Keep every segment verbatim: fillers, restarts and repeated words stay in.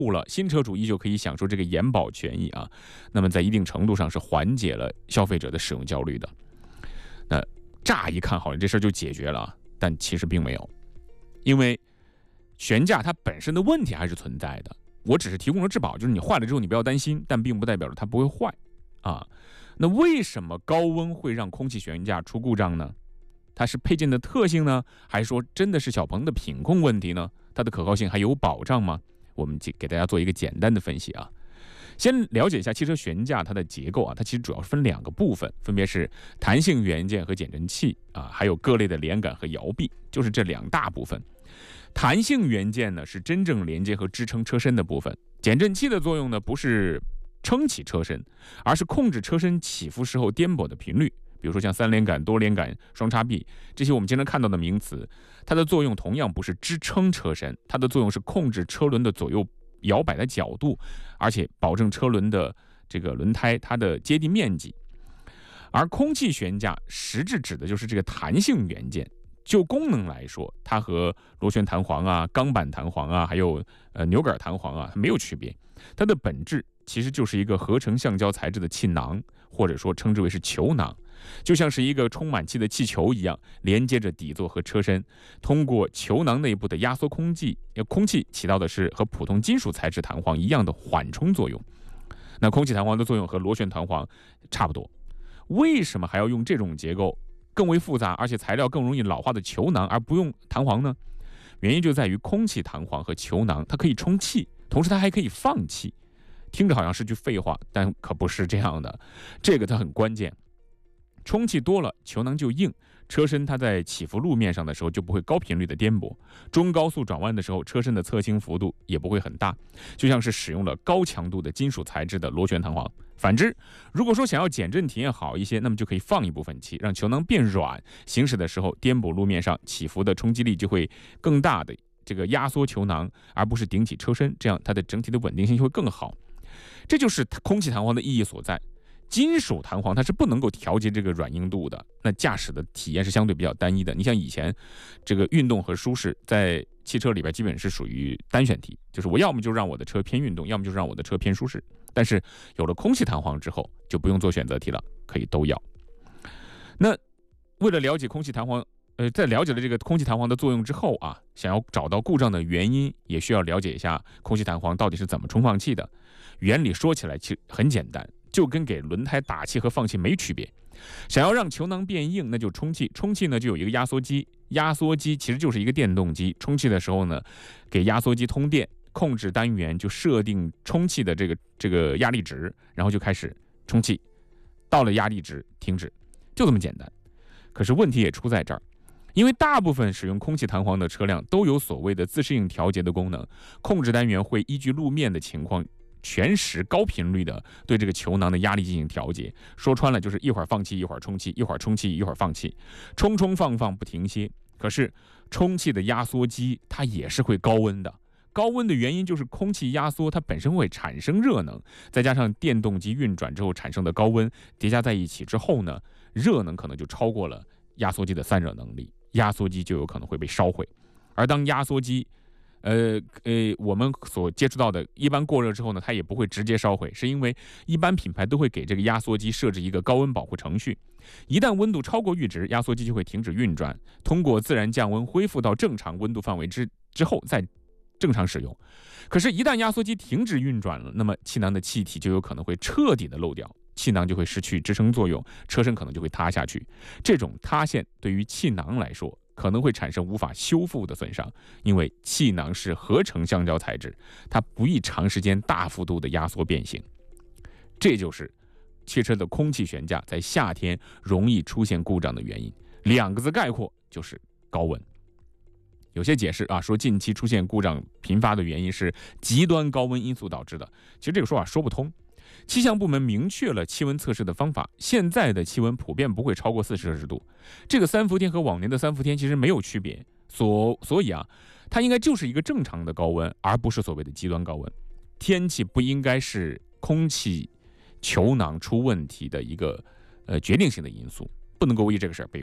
了，新车主依旧可以享受这个延保权益啊，那么在一定程度上是缓解了消费者的使用焦虑的。那乍一看好像这事儿就解决了，但其实并没有，因为悬架它本身的问题还是存在的。我只是提供了质保，就是你坏了之后你不要担心，但并不代表着它不会坏啊。那为什么高温会让空气悬架出故障呢？它是配件的特性呢，还是说真的是小鹏的品控问题呢？它的可靠性还有保障吗？我们给大家做一个简单的分析啊。先了解一下汽车悬架它的结构啊，它其实主要分两个部分，分别是弹性元件和减震器啊，还有各类的连杆和摇臂，就是这两大部分。弹性元件呢是真正连接和支撑车身的部分，减震器的作用呢不是撑起车身，而是控制车身起伏时候颠簸的频率。比如说像三连杆、多连杆、双叉臂这些我们经常看到的名词，它的作用同样不是支撑车身，它的作用是控制车轮的左右摇摆的角度，而且保证车轮的这个轮胎它的接地面积。而空气悬架实质指的就是这个弹性元件，就功能来说，它和螺旋弹簧啊、钢板弹簧啊，还有呃扭杆弹簧啊，它没有区别。它的本质其实就是一个合成橡胶材质的气囊，或者说称之为是球囊，就像是一个充满气的气球一样，连接着底座和车身，通过球囊内部的压缩空气，空气起到的是和普通金属材质弹簧一样的缓冲作用。那空气弹簧的作用和螺旋弹簧差不多，为什么还要用这种结构更为复杂而且材料更容易老化的球囊而不用弹簧呢？原因就在于空气弹簧和球囊它可以充气，同时它还可以放气。听着好像是句废话，但可不是这样的，这个它很关键。充气多了，球囊就硬，车身它在起伏路面上的时候就不会高频率的颠簸，中高速转弯的时候车身的侧倾幅度也不会很大，就像是使用了高强度的金属材质的螺旋弹簧。反之，如果说想要减震体验好一些，那么就可以放一部分气，让球囊变软，行驶的时候颠簸路面上起伏的冲击力就会更大的这个压缩球囊，而不是顶起车身，这样它的整体的稳定性就会更好。这就是空气弹簧的意义所在。金属弹簧它是不能够调节这个软硬度的，那驾驶的体验是相对比较单一的。你像以前这个运动和舒适在汽车里边基本是属于单选题，就是我要么就让我的车偏运动，要么就让我的车偏舒适。但是有了空气弹簧之后，就不用做选择题了，可以都要。那为了了解空气弹簧，呃，在了解了这个空气弹簧的作用之后啊，想要找到故障的原因，也需要了解一下空气弹簧到底是怎么充放气的。原理说起来其实很简单，就跟给轮胎打气和放气没区别。想要让球囊变硬，那就充气，充气呢就有一个压缩机，压缩机其实就是一个电动机，充气的时候呢，给压缩机通电，控制单元就设定充气的这个这个压力值，然后就开始充气，到了压力值停止，就这么简单。可是问题也出在这儿，因为大部分使用空气弹簧的车辆都有所谓的自适应调节的功能，控制单元会依据路面的情况全时高频率的对这个球囊的压力进行调节，说穿了就是一会儿放气一会儿充气，一会儿充气一会儿放气，冲冲放放不停歇。可是充气的压缩机它也是会高温的，高温的原因就是空气压缩它本身会产生热能，再加上电动机运转之后产生的高温叠加在一起之后呢，热能可能就超过了压缩机的散热能力，压缩机就有可能会被烧毁。而当压缩机呃呃，我们所接触到的一般过热之后呢，它也不会直接烧毁，是因为一般品牌都会给这个压缩机设置一个高温保护程序，一旦温度超过阈值，压缩机就会停止运转，通过自然降温恢复到正常温度范围之之后再正常使用。可是，一旦压缩机停止运转了，那么气囊的气体就有可能会彻底的漏掉，气囊就会失去支撑作用，车身可能就会塌下去。这种塌陷对于气囊来说，可能会产生无法修复的损伤，因为气囊是合成橡胶材质，它不易长时间大幅度的压缩变形。这就是汽车的空气悬架在夏天容易出现故障的原因，两个字概括就是高温。有些解释啊，说近期出现故障频发的原因是极端高温因素导致的，其实这个说法说不通。气象部门明确了气温测试的方法，现在的气温普遍不会超过四十摄氏度，这个三伏天和往年的三伏天其实没有区别，所所以啊，它应该就是一个正常的高温，而不是所谓的极端高温。天气不应该是空气球囊出问题的一个呃决定性的因素，不能够为这个事儿背锅。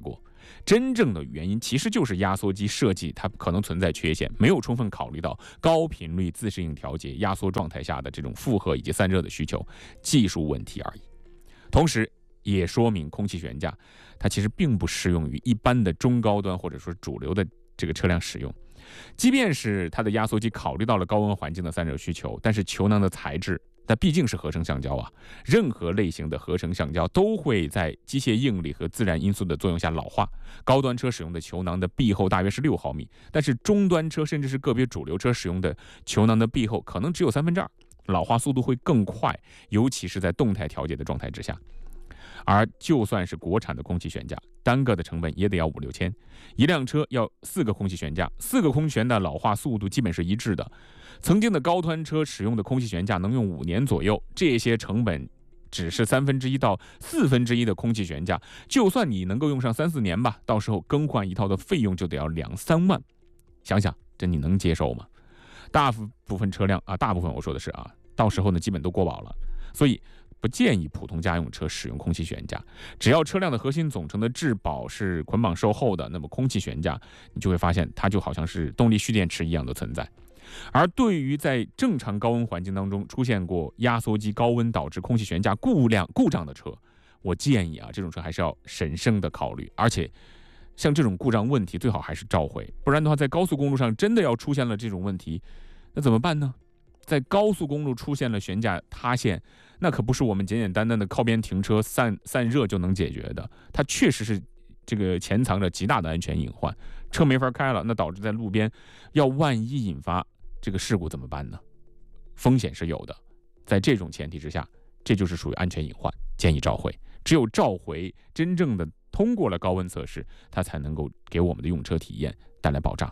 真正的原因其实就是压缩机设计它可能存在缺陷，没有充分考虑到高频率自适应调节压缩状态下的这种负荷以及散热的需求，技术问题而已。同时也说明空气悬架它其实并不适用于一般的中高端或者说主流的这个车辆使用。即便是它的压缩机考虑到了高温环境的散热需求，但是球囊的材质它毕竟是合成橡胶啊，任何类型的合成橡胶都会在机械应力和自然因素的作用下老化。高端车使用的球囊的壁厚大约是六毫米，但是中端车甚至是个别主流车使用的球囊的壁厚可能只有三分之二，老化速度会更快，尤其是在动态调节的状态之下。而就算是国产的空气悬架，单个的成本也得要五六千，一辆车要四个空气悬架，四个空气悬的老化速度基本是一致的。曾经的高端车使用的空气悬架能用五年左右，这些成本只是三分之一到四分之一的空气悬架，就算你能够用上三四年吧，到时候更换一套的费用就得要两三万，想想这你能接受吗？大部分车辆啊，大部分我说的是啊，到时候呢基本都过保了，所以不建议普通家用车使用空气悬架。只要车辆的核心总成的质保是捆绑售后的，那么空气悬架你就会发现它就好像是动力蓄电池一样的存在。而对于在正常高温环境当中出现过压缩机高温导致空气悬架故障故障的车，我建议啊，这种车还是要审慎的考虑，而且像这种故障问题最好还是召回，不然的话在高速公路上真的要出现了这种问题，那怎么办呢？在高速公路出现了悬架塌陷，那可不是我们简简单单的靠边停车散散热就能解决的，它确实是这个潜藏着极大的安全隐患，车没法开了，那导致在路边要万一引发这个事故怎么办呢？风险是有的，在这种前提之下，这就是属于安全隐患，建议召回。只有召回真正的通过了高温测试，它才能够给我们的用车体验带来保障。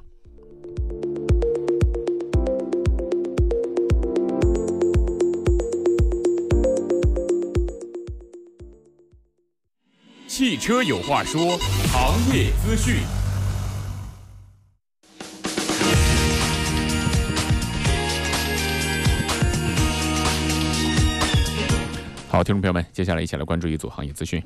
汽车有话说，行业资讯。好，听众朋友们，接下来一起来关注一组行业资讯。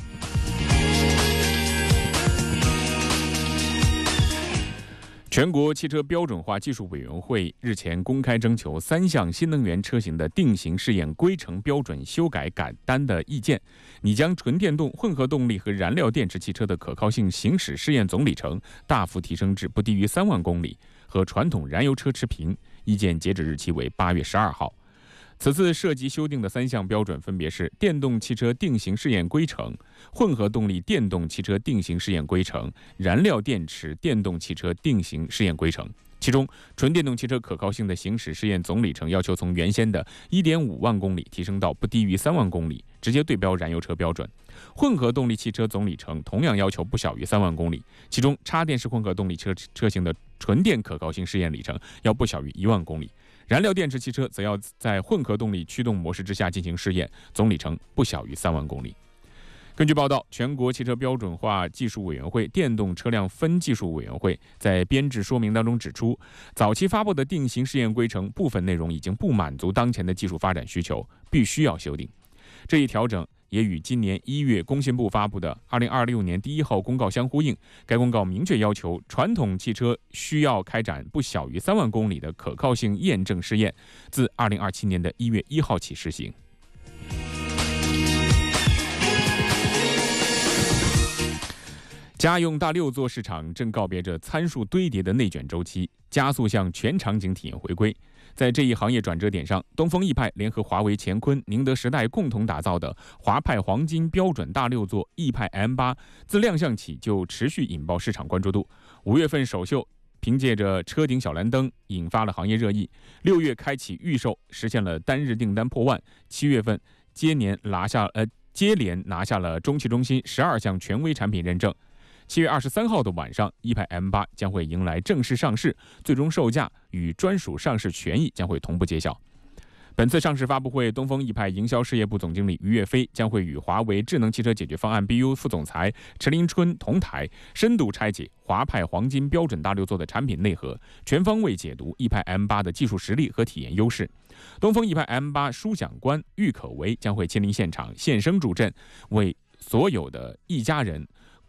全国汽车标准化技术委员会日前公开征求三项新能源车型的定型试验规程标准修改改单的意见，拟将纯电动、混合动力和燃料电池汽车的可靠性行驶试验总里程大幅提升至不低于三万公里，和传统燃油车持平。意见截止日期为八月十二号。此次涉及修订的三项标准分别是电动汽车定型试验规程、混合动力电动汽车定型试验规程、燃料电池电动汽车定型试验规程。其中，纯电动汽车可靠性的行驶试验总里程要求从原先的 一点五万公里提升到不低于三万公里，直接对标燃油车标准。混合动力汽车总里程同样要求不小于三万公里，其中插电式混合动力车车型的纯电可靠性试验里程要不小于一万公里。燃料电池汽车则要在混合动力驱动模式之下进行试验，总里程不小于三万公里。根据报道，全国汽车标准化技术委员会电动车辆分技术委员会在编制说明当中指出，早期发布的定型试验规程部分内容已经不满足当前的技术发展需求，必须要修订。这一调整也与今年一月工信部发布的二零二六年第一号公告相呼应。该公告明确要求，传统汽车需要开展不小于三万公里的可靠性验证试验，自二零二七年的一月一号起实行。家用大六座市场正告别着参数堆叠的内卷周期，加速向全场景体验回归。在这一行业转折点上，东风易派联合华为、乾坤、宁德时代共同打造的华派黄金标准大六座易派 M 八，自亮相起就持续引爆市场关注度。五月份首秀，凭借着车顶小蓝灯引发了行业热议。六月开启预售，实现了单日订单破万。七月份接连拿下呃接连拿下了中汽中心十二项权威产品认证。七月二十三号的晚上，易派 M 八将会迎来正式上市，最终售价与专属上市权益将会同步揭晓。本次上市发布会，东风易派营销事业部总经理于岳飞将会与华为智能汽车解决方案 B U 副总裁池林春同台，深度拆解华派黄金标准大六座的产品内核，全方位解读易派 M 八的技术实力和体验优势。东风易派 M 八书讲官郁可唯将会亲临现场，现身助阵，为所有的易家人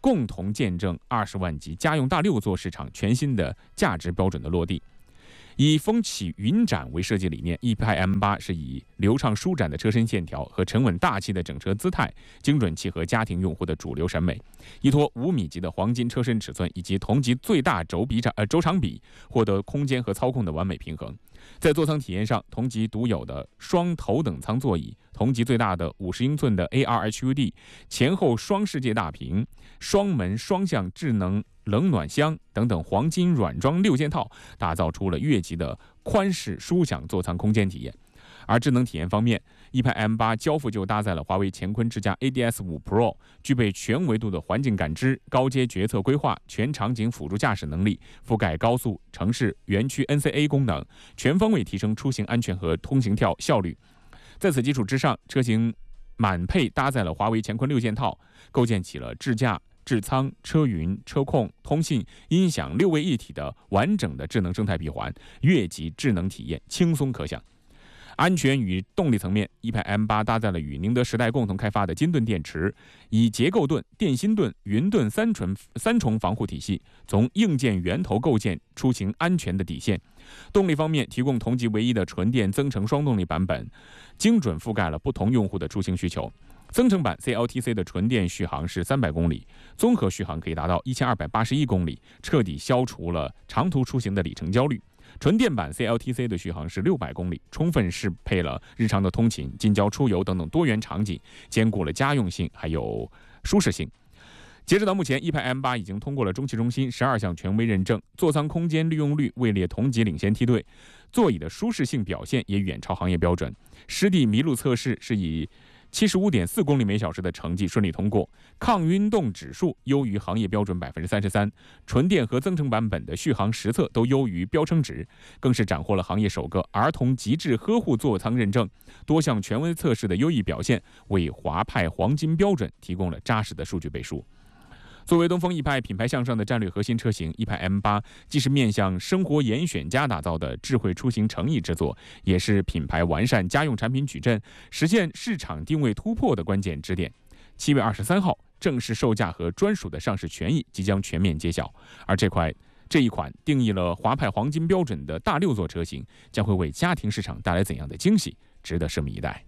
共同见证二十万级家用大六座市场全新的价值标准的落地。以风起云展为设计理念 ，E 派 M 八是以流畅舒展的车身线条和沉稳大气的整车姿态，精准契合家庭用户的主流审美。依托五米级的黄金车身尺寸以及同级最大轴比长呃轴长比，获得空间和操控的完美平衡。在座舱体验上，同级独有的双头等舱座椅，同级最大的五十英寸的 A R H U D， 前后双世界大屏，双门双向智能冷暖箱等等黄金软装六件套，打造出了越级的宽适舒享座舱空间体验。而智能体验方面 ，E 派 M 八交付就搭载了华为乾坤智驾 A D S 五 Pro， 具备全维度的环境感知、高阶决策规划、全场景辅助驾驶能力，覆盖高速、城市、园区 N C A 功能，全方位提升出行安全和通行跳效率。在此基础之上，车型满配搭载了华为乾坤六件套，构建起了智驾、智舱、车云、车控、通信、音响六位一体的完整的智能生态闭环，越级智能体验轻松可享。安全与动力层面 ，E 派 M 八搭载了与宁德时代共同开发的金盾电池，以结构盾、电芯盾、云盾三重三重防护体系，从硬件源头构建出行安全的底线。动力方面，提供同级唯一的纯电增程双动力版本，精准覆盖了不同用户的出行需求。增程版 C L T C 的纯电续航是三百公里，综合续航可以达到一千二百八十一公里，彻底消除了长途出行的里程焦虑。纯电版 C L T C 的续航是六百公里，充分适配了日常的通勤、近郊出游等等多元场景，兼顾了家用性还有舒适性。截止到目前 ，E 派 M 八已经通过了中汽中心十二项权威认证，座舱空间利用率位列同级领先梯队，座椅的舒适性表现也远超行业标准。湿地麋鹿测试是以七十五点四公里每小时的成绩顺利通过，抗晕动指数优于行业标准百分之三十三，纯电和增程版本的续航实测都优于标称值，更是斩获了行业首个儿童极致呵护座舱认证。多项权威测试的优异表现，为华派黄金标准提供了扎实的数据背书。作为东风 E 派品牌向上的战略核心车型 ，E 派 M 八既是面向生活严选家打造的智慧出行诚意之作，也是品牌完善家用产品矩阵、实现市场定位突破的关键支点。七月二十三号，正式售价和专属的上市权益即将全面揭晓，而这块这一款定义了华派黄金标准的大六座车型，将会为家庭市场带来怎样的惊喜，值得拭目以待。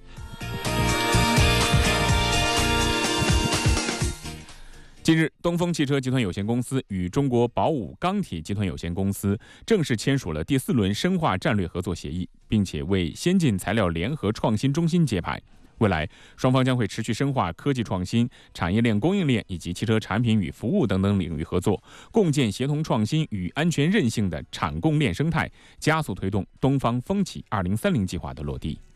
近日，东风汽车集团有限公司与中国宝武钢铁集团有限公司正式签署了第四轮深化战略合作协议，并且为先进材料联合创新中心揭牌。未来，双方将会持续深化科技创新、产业链、供应链以及汽车产品与服务等等领域合作，共建协同创新与安全韧性的产供链生态，加速推动东方风起二零三零计划的落地。